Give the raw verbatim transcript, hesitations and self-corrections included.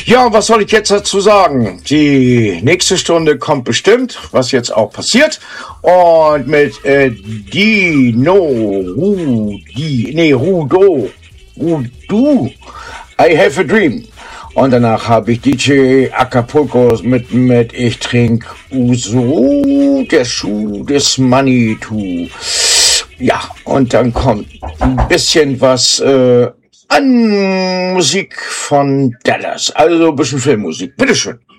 Ja, was soll ich jetzt dazu sagen? Die nächste Stunde kommt bestimmt, was jetzt auch passiert. Und mit äh, Dino, Rudi, nee, Rudo, Rudu, I Have a Dream. Und danach habe ich D J Acapulco mit, mit Ich trink Uso, der Schuh des Manitou. Ja, und dann kommt ein bisschen was äh, an Musik von Dallas. Also ein bisschen Filmmusik. Bitteschön.